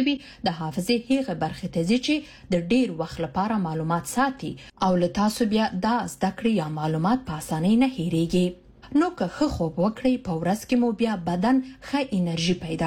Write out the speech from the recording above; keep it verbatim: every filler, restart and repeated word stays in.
وي د حافظې هغه برخې ته ځي چې د ډیر وخت لپاره معلومات ساتي او له تاسو بیا دا زده کړې یا معلومات په اسانۍ نه هېریږي. نو که ښه خوب وکړئ په ورځ کې مو بیا بدن ښه انرژي پیدا